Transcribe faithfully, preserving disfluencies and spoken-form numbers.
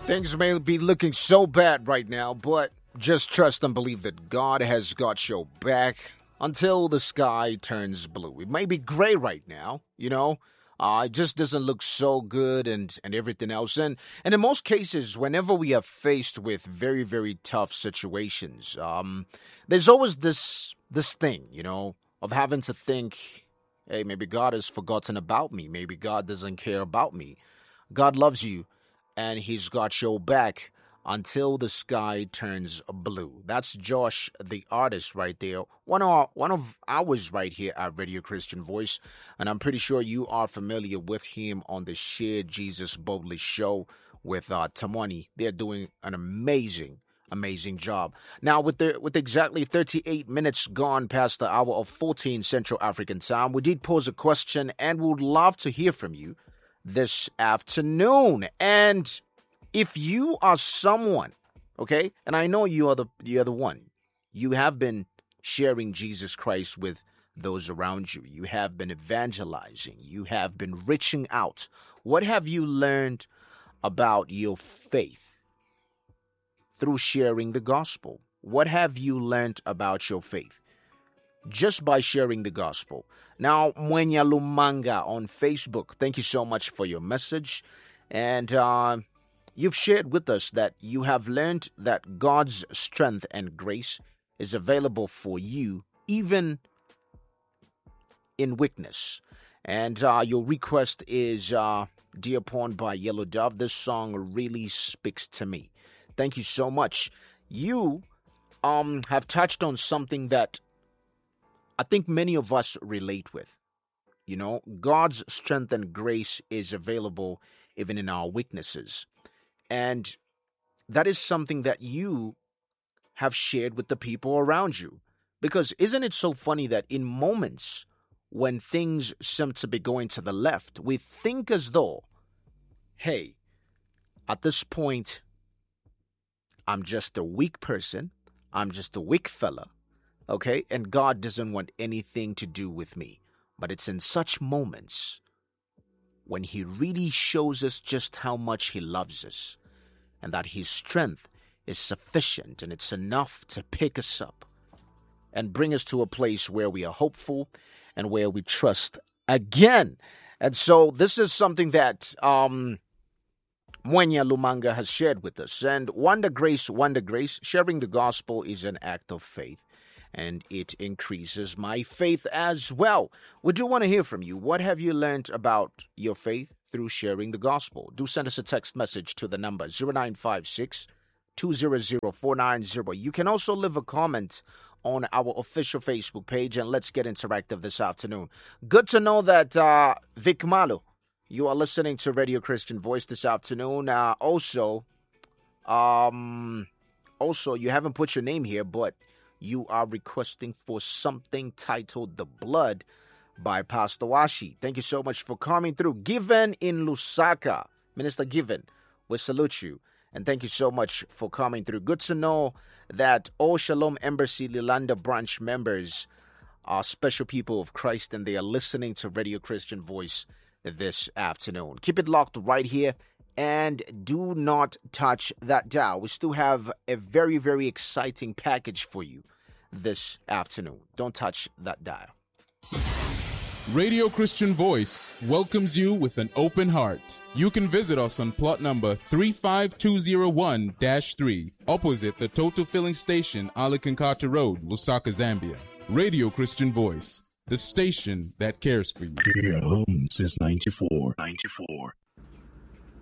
Things may be looking so bad right now, but just trust and believe that God has got your back until the sky turns blue. It may be gray right now, you know. Uh, it just doesn't look so good and, and everything else. And, and in most cases, whenever we are faced with very, very tough situations, um, there's always this this thing, you know, of having to think, hey, maybe God has forgotten about me. Maybe God doesn't care about me. God loves you, and he's got your back until the sky turns blue. That's Josh, the artist, right there. One of our, one of ours right here at Radio Christian Voice, and I'm pretty sure you are familiar with him on the Share Jesus Boldly show with uh, Tamani. They're doing an amazing, amazing job. Now, with the with exactly thirty-eight minutes gone past the hour of fourteen Central African time, we did pose a question, and we would love to hear from you this afternoon. And if you are someone, okay, and I know you are the you are the one, you have been sharing Jesus Christ with those around you. You have been evangelizing. You have been reaching out. What have you learned about your faith through sharing the gospel? What have you learned about your faith just by sharing the gospel? Now, Mwenya Lumanga on Facebook, thank you so much for your message. And uh, you've shared with us that you have learned that God's strength and grace is available for you even in weakness. And uh, your request is uh, Dear Pawn by Yellow Dove. This song really speaks to me. Thank you so much. You um, have touched on something that I think many of us relate with. You know, God's strength and grace is available even in our weaknesses. And that is something that you have shared with the people around you. Because isn't it so funny that in moments when things seem to be going to the left, we think as though, hey, at this point, I'm just a weak person. I'm just a weak fella. Okay? And God doesn't want anything to do with me. But it's in such moments when he really shows us just how much he loves us and that his strength is sufficient and it's enough to pick us up and bring us to a place where we are hopeful and where we trust again. And so this is something that um, Mwenya Lumanga has shared with us. And Wonder Grace, Wonder Grace, sharing the gospel is an act of faith. And it increases my faith as well. We do want to hear from you. What have you learned about your faith through sharing the gospel? Do send us a text message to the number zero nine five six, two zero zero, four nine zero. You can also leave a comment on our official Facebook page, and let's get interactive this afternoon. Good to know that uh, Vic Malo, you are listening to Radio Christian Voice this afternoon. Uh, also, um, also, you haven't put your name here, but you are requesting for something titled The Blood by Pastor Washi. Thank you so much for coming through. Given in Lusaka, Minister Given, we salute you. And thank you so much for coming through. Good to know that all Shalom Embassy Lilanda branch members are special people of Christ and they are listening to Radio Christian Voice this afternoon. Keep it locked right here. And do not touch that dial. We still have a very, very exciting package for you this afternoon. Don't touch that dial. Radio Christian Voice welcomes you with an open heart. You can visit us on plot number three five two zero one dash three, opposite the Total Filling Station, Alakankata Road, Lusaka, Zambia. Radio Christian Voice, the station that cares for you. Here home since ninety-four. ninety-four.